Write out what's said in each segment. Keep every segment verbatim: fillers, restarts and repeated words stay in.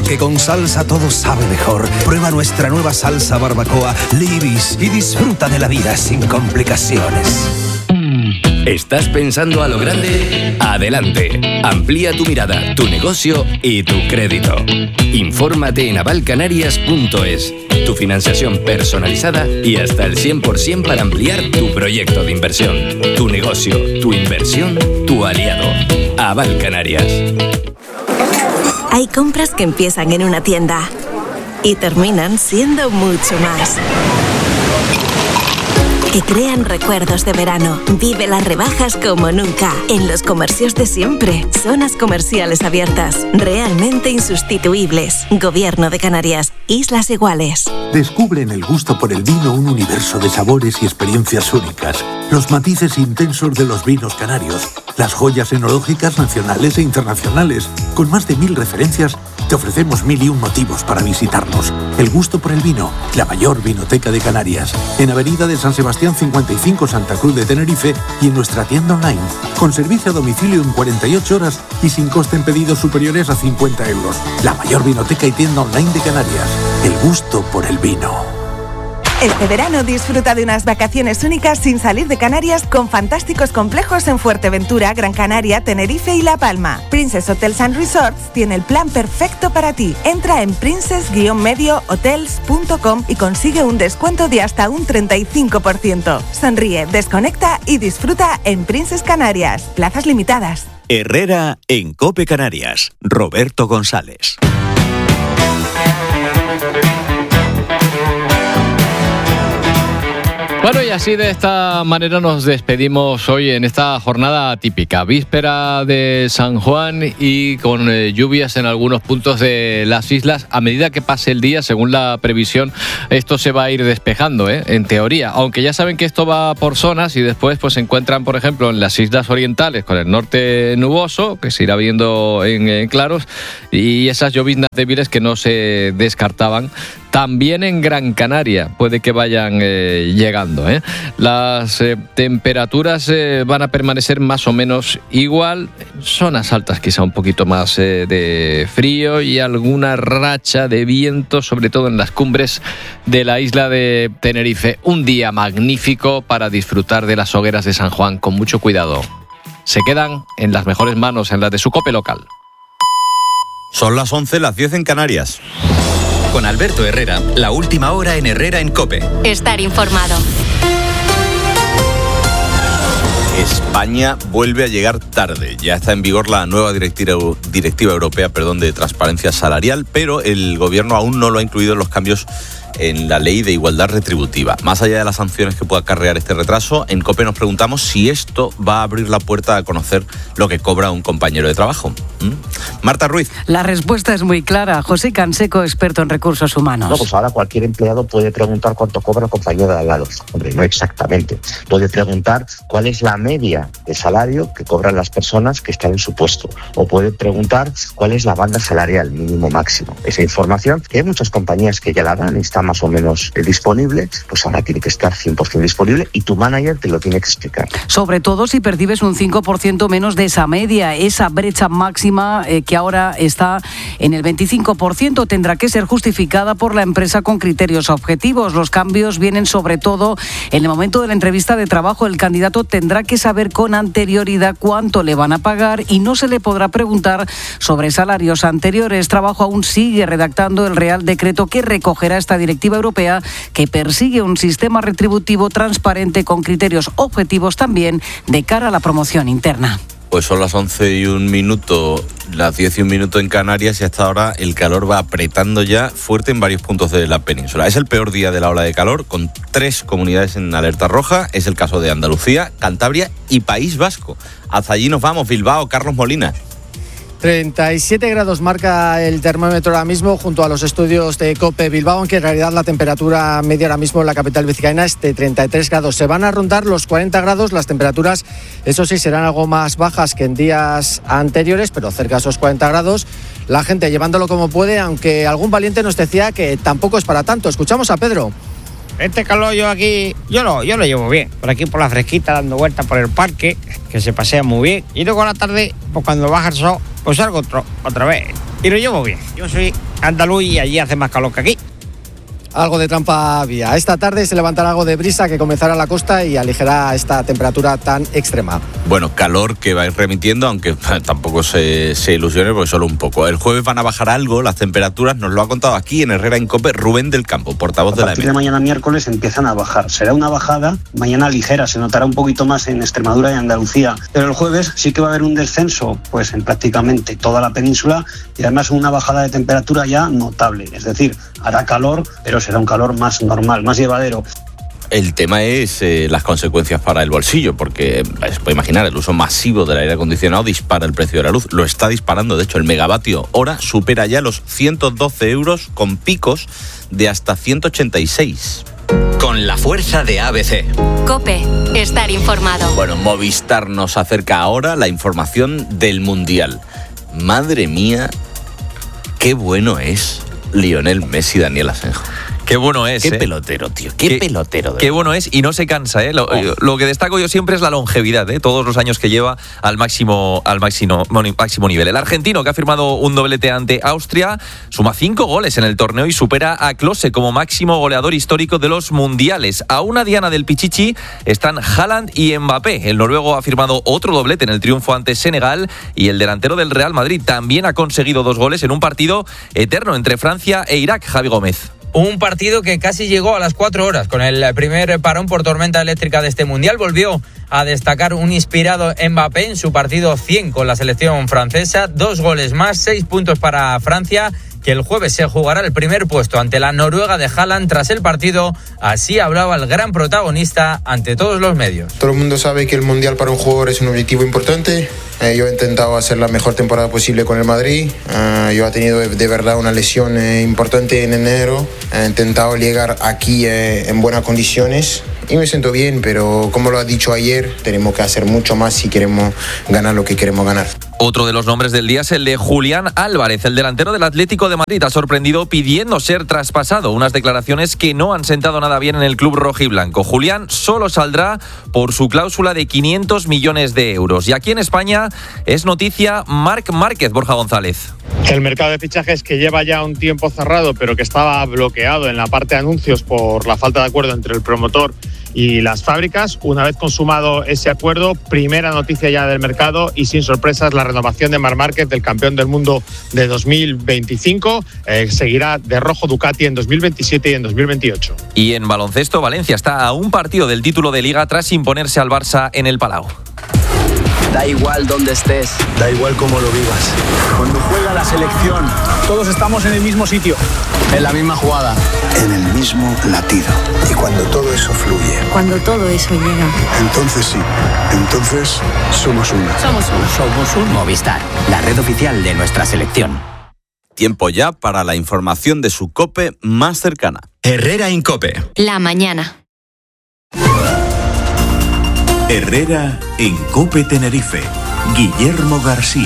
Porque con salsa todo sabe mejor. Prueba nuestra nueva salsa barbacoa Libis y disfruta de la vida sin complicaciones. ¿Estás pensando a lo grande? Adelante. Amplía tu mirada, tu negocio y tu crédito. Infórmate en aval canarias punto es. Tu financiación personalizada y hasta el cien por ciento para ampliar tu proyecto de inversión. Tu negocio, tu inversión, tu aliado. Aval Canarias. Hay compras que empiezan en una tienda y terminan siendo mucho más. Que crean recuerdos de verano. Vive las rebajas como nunca. En los comercios de siempre. Zonas comerciales abiertas. Realmente insustituibles. Gobierno de Canarias. Islas Iguales. Descubre en el gusto por el vino un universo de sabores y experiencias únicas. Los matices intensos de los vinos canarios. Las joyas enológicas nacionales e internacionales. Con más de mil referencias, te ofrecemos mil y un motivos para visitarnos. El gusto por el vino, la mayor vinoteca de Canarias. En Avenida de San Sebastián cincuenta y cinco, Santa Cruz de Tenerife, y en nuestra tienda online. Con servicio a domicilio en cuarenta y ocho horas y sin coste en pedidos superiores a cincuenta euros. La mayor vinoteca y tienda online de Canarias. El gusto por el vino. Este verano disfruta de unas vacaciones únicas sin salir de Canarias con fantásticos complejos en Fuerteventura, Gran Canaria, Tenerife y La Palma. Princess Hotels and Resorts tiene el plan perfecto para ti. Entra en princess guion medio hotels punto com y consigue un descuento de hasta un treinta y cinco por ciento. Sonríe, desconecta y disfruta en Princess Canarias. Plazas limitadas. Herrera en COPE Canarias. Roberto González. Bueno, y así de esta manera nos despedimos hoy en esta jornada típica, víspera de San Juan y con eh, lluvias en algunos puntos de las islas. A medida que pase el día, según la previsión, esto se va a ir despejando, ¿eh? En teoría, aunque ya saben que esto va por zonas y después pues se encuentran, por ejemplo, en las islas orientales con el norte nuboso, que se irá viendo en, en claros, y esas lloviznas débiles que no se descartaban. También en Gran Canaria puede que vayan eh, llegando, ¿eh? Las eh, temperaturas eh, van a permanecer más o menos igual. Zonas altas quizá un poquito más eh, de frío y alguna racha de viento, sobre todo en las cumbres de la isla de Tenerife. Un día magnífico para disfrutar de las hogueras de San Juan con mucho cuidado. Se quedan en las mejores manos, en las de su COPE local. Son las once, las diez en Canarias. Con Alberto Herrera, la última hora en Herrera en COPE. Estar informado. España vuelve a llegar tarde. Ya está en vigor la nueva directiva, directiva europea perdón, de transparencia salarial, pero el gobierno aún no lo ha incluido en los cambios en la ley de igualdad retributiva. Más allá de las sanciones que pueda acarrear este retraso, en COPE nos preguntamos si esto va a abrir la puerta a conocer lo que cobra un compañero de trabajo. ¿Mm? Marta Ruiz. La respuesta es muy clara. José Canseco, experto en recursos humanos. No, pues ahora cualquier empleado puede preguntar cuánto cobra el compañero de al lado. Hombre, no exactamente. Puede preguntar cuál es la media de salario que cobran las personas que están en su puesto. O puede preguntar cuál es la banda salarial mínimo máximo. Esa información, que hay muchas compañías que ya la dan, está más o menos eh, disponible, pues ahora tiene que estar cien por ciento disponible y tu manager te lo tiene que explicar. Sobre todo si percibes un cinco por ciento menos de esa media, esa brecha máxima eh, que ahora está en el veinticinco por ciento, tendrá que ser justificada por la empresa con criterios objetivos. Los cambios vienen sobre todo en el momento de la entrevista de trabajo. El candidato tendrá que saber con anterioridad cuánto le van a pagar y no se le podrá preguntar sobre salarios anteriores. Trabajo aún sigue redactando el Real Decreto que recogerá esta directiva europea que persigue un sistema retributivo transparente con criterios objetivos también de cara a la promoción interna. Pues son las once y un minuto, las diez y un minuto en Canarias y hasta ahora el calor va apretando ya fuerte en varios puntos de la península. Es el peor día de la ola de calor, con tres comunidades en alerta roja. Es el caso de Andalucía, Cantabria y País Vasco. Hasta allí nos vamos, Bilbao, Carlos Molina. treinta y siete grados marca el termómetro ahora mismo junto a los estudios de COPE Bilbao, aunque en realidad la temperatura media ahora mismo en la capital vizcaína es de treinta y tres grados. Se van a rondar los cuarenta grados, las temperaturas, eso sí, serán algo más bajas que en días anteriores, pero cerca de esos cuarenta grados. La gente llevándolo como puede, aunque algún valiente nos decía que tampoco es para tanto. Escuchamos a Pedro. Este calor yo aquí, yo lo, yo lo llevo bien. Por aquí por la fresquita, dando vueltas por el parque, que se pasea muy bien. Y luego a la tarde, pues cuando baja el sol, pues salgo otro, otra vez. Y lo llevo bien. Yo soy andaluz y allí hace más calor que aquí. Algo de trampa había. Esta tarde se levantará algo de brisa que comenzará en la costa y aligerará esta temperatura tan extrema. Bueno, calor que va a ir remitiendo, aunque tampoco se, se ilusione porque solo un poco. El jueves van a bajar algo las temperaturas, nos lo ha contado aquí en Herrera en COPE Rubén del Campo, portavoz de la E M E. A partir de mañana miércoles empiezan a bajar. Será una bajada mañana ligera, se notará un poquito más en Extremadura y Andalucía. Pero el jueves sí que va a haber un descenso pues en prácticamente toda la península y además una bajada de temperatura ya notable. Es decir, hará calor, pero será un calor más normal, más llevadero. El tema es eh, las consecuencias para el bolsillo, porque se puede imaginar, el uso masivo del aire acondicionado dispara el precio de la luz. Lo está disparando, de hecho, el megavatio hora supera ya los ciento doce euros con picos de hasta ciento ochenta y seis. Con la fuerza de A B C. COPE, estar informado. Bueno, Movistar nos acerca ahora la información del Mundial. Madre mía, qué bueno es Lionel Messi y Daniel Asenjo. Qué bueno es, Qué ¿eh? pelotero, tío. Qué, qué pelotero. Qué bueno es y no se cansa, ¿eh? Lo, oh. lo que destaco yo siempre es la longevidad, ¿eh? Todos los años que lleva al máximo, al máximo, máximo nivel. El argentino, que ha firmado un doblete ante Austria, suma cinco goles en el torneo y supera a Klose como máximo goleador histórico de los mundiales. A una diana del Pichichi están Haaland y Mbappé. El noruego ha firmado otro doblete en el triunfo ante Senegal y el delantero del Real Madrid también ha conseguido dos goles en un partido eterno entre Francia e Irak. Javi Gómez. Un partido que casi llegó a las cuatro horas. Con el primer parón por tormenta eléctrica de este Mundial, volvió a destacar un inspirado Mbappé en su partido cien con la selección francesa. Dos goles más, seis puntos para Francia, que el jueves se jugará el primer puesto ante la Noruega de Haaland. Tras el partido, así hablaba el gran protagonista ante todos los medios. Todo el mundo sabe que el Mundial para un jugador es un objetivo importante. Eh, yo he intentado hacer la mejor temporada posible con el Madrid. Eh, yo he tenido de verdad una lesión eh, importante en enero. He intentado llegar aquí eh, en buenas condiciones y me siento bien, pero como lo ha dicho ayer, tenemos que hacer mucho más si queremos ganar lo que queremos ganar. Otro de los nombres del día es el de Julián Álvarez. El delantero del Atlético de Madrid ha sorprendido pidiendo ser traspasado. Unas declaraciones que no han sentado nada bien en el club rojiblanco. Julián solo saldrá por su cláusula de quinientos millones de euros. Y aquí en España es noticia Marc Márquez. Borja González. El mercado de fichajes, que lleva ya un tiempo cerrado, pero que estaba bloqueado en la parte de anuncios por la falta de acuerdo entre el promotor y las fábricas. Una vez consumado ese acuerdo, primera noticia ya del mercado y sin sorpresas, la renovación de Marc Márquez, del campeón del mundo de dos mil veinticinco. Eh, seguirá de rojo Ducati en dos mil veintisiete y en dos mil veintiocho. Y en baloncesto, Valencia está a un partido del título de Liga tras imponerse al Barça en el Palau. Da igual dónde estés, da igual cómo lo vivas. Cuando juega la selección, todos estamos en el mismo sitio, en la misma jugada, en el mismo latido. Y cuando todo eso fluye, cuando todo eso llega, entonces sí, entonces somos una. Somos uno. Somos un Movistar, la red oficial de nuestra selección. Tiempo ya para la información de su COPE más cercana. Herrera en COPE. La mañana. Herrera en COPE Tenerife. Guillermo García.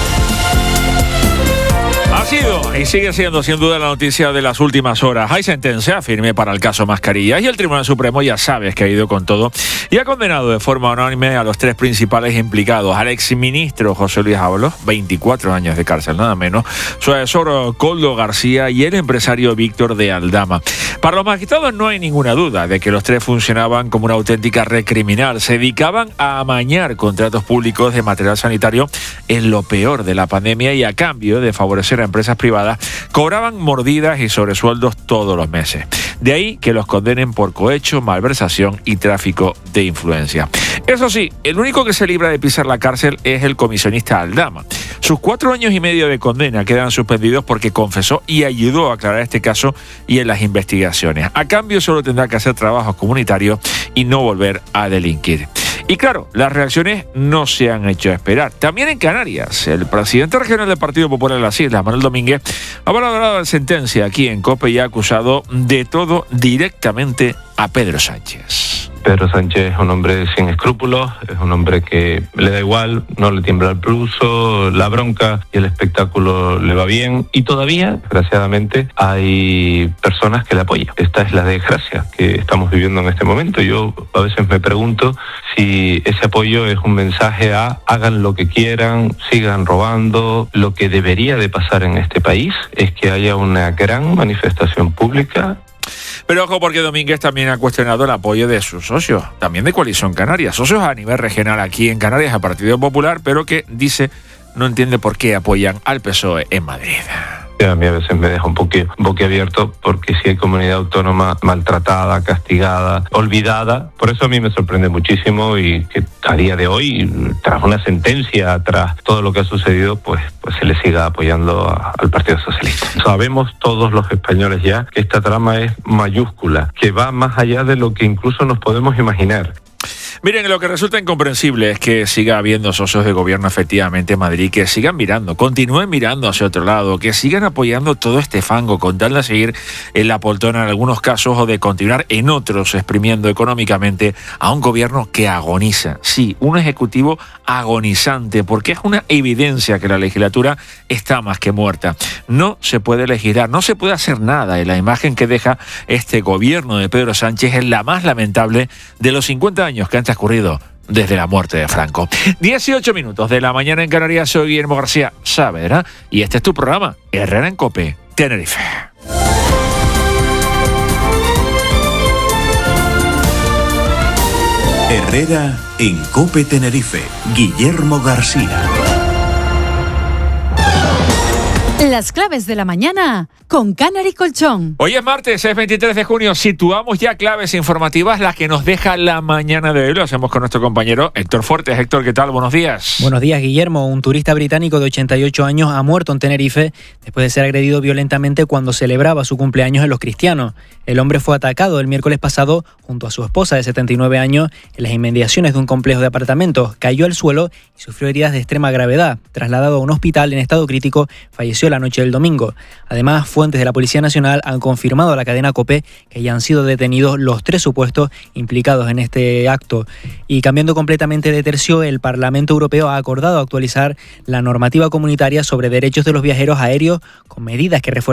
Ha sido y sigue siendo sin duda la noticia de las últimas horas. Hay sentencia firme para el caso Mascarillas y el Tribunal Supremo, ya sabes que ha ido con todo y ha condenado de forma unánime a los tres principales implicados: al exministro José Luis Ábalos, veinticuatro años de cárcel nada menos, su asesor Koldo García y el empresario Víctor de Aldama. Para los magistrados no hay ninguna duda de que los tres funcionaban como una auténtica red criminal. Se dedicaban a amañar contratos públicos de material sanitario en lo peor de la pandemia y a cambio de favorecer a empresas privadas cobraban mordidas y sobresueldos todos los meses. De ahí que los condenen por cohecho, malversación y tráfico de influencia. Eso sí, el único que se libra de pisar la cárcel es el comisionista Aldama. Sus cuatro años y medio de condena quedan suspendidos porque confesó y ayudó a aclarar este caso y en las investigaciones. A cambio solo tendrá que hacer trabajos comunitarios y no volver a delinquir. Y claro, las reacciones no se han hecho esperar. También en Canarias, el presidente regional del Partido Popular de las Islas, Manuel Domínguez, ha valorado la sentencia aquí en COPE y ha acusado de todo directamente a Pedro Sánchez. Pedro Sánchez es un hombre sin escrúpulos, es un hombre que le da igual, no le tiembla el pulso, la bronca y el espectáculo le va bien. Y todavía, desgraciadamente, hay personas que le apoyan. Esta es la desgracia que estamos viviendo en este momento. Yo a veces me pregunto si ese apoyo es un mensaje a hagan lo que quieran, sigan robando. Lo que debería de pasar en este país es que haya una gran manifestación pública. Pero ojo, porque Domínguez también ha cuestionado el apoyo de sus socios, también de Coalición Canaria, socios a nivel regional aquí en Canarias, al Partido Popular, pero que dice no entiende por qué apoyan al P S O E en Madrid. A mí a veces me deja un poco boquiabierto porque si hay comunidad autónoma maltratada, castigada, olvidada, por eso a mí me sorprende muchísimo y que a día de hoy, tras una sentencia, tras todo lo que ha sucedido, pues, pues se le siga apoyando a, al Partido Socialista. Sabemos todos los españoles ya que esta trama es mayúscula, que va más allá de lo que incluso nos podemos imaginar. Miren, lo que resulta incomprensible es que siga habiendo socios de gobierno efectivamente en Madrid que sigan mirando, continúen mirando hacia otro lado, que sigan apoyando todo este fango con tal de seguir en la poltrona en algunos casos o de continuar en otros exprimiendo económicamente a un gobierno que agoniza. Sí, un ejecutivo agonizante, porque es una evidencia que la legislatura está más que muerta. No se puede legislar, no se puede hacer nada y la imagen que deja este gobierno de Pedro Sánchez es la más lamentable de los cincuenta años que han transcurrido desde la muerte de Franco. dieciocho minutos de la mañana en Canarias, soy Guillermo García Saavedra y este es tu programa, Herrera en COPE, Tenerife. Herrera en COPE Tenerife, Guillermo García. Las claves de la mañana con Canary Colchón. Hoy es martes, es veintitrés de junio. Situamos ya claves informativas, las que nos deja la mañana de hoy. Lo hacemos con nuestro compañero Héctor Fuertes. Héctor, ¿qué tal? Buenos días. Buenos días, Guillermo. Un turista británico de ochenta y ocho años ha muerto en Tenerife después de ser agredido violentamente cuando celebraba su cumpleaños en Los Cristianos. El hombre fue atacado el miércoles pasado junto a su esposa de setenta y nueve años en las inmediaciones de un complejo de apartamentos. Cayó al suelo y sufrió heridas de extrema gravedad. Trasladado a un hospital en estado crítico, falleció la noche del domingo. Además, fuentes de la Policía Nacional han confirmado a la cadena COPE que ya han sido detenidos los tres supuestos implicados en este acto. Y cambiando completamente de tercio, el Parlamento Europeo ha acordado actualizar la normativa comunitaria sobre derechos de los viajeros aéreos con medidas que refuerzan